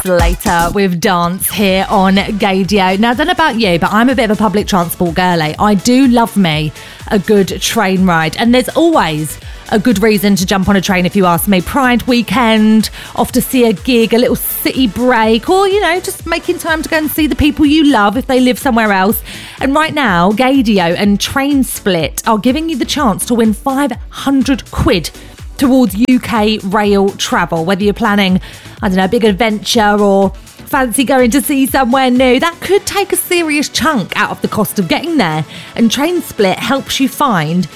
later with Dance here on Gaydio. Now, I don't know about you, but I'm a bit of a public transport girly. I do love me a good train ride, and there's always a good reason to jump on a train if you ask me. Pride weekend, off to see a gig, a little city break, or, you know, just making time to go and see the people you love if they live somewhere else. And right now, Gaydio and Train Split are giving you the chance to win 500 quid towards UK rail travel. Whether you're planning, I don't know, a big adventure or fancy going to see somewhere new, that could take a serious chunk out of the cost of getting there. And Train Split helps you find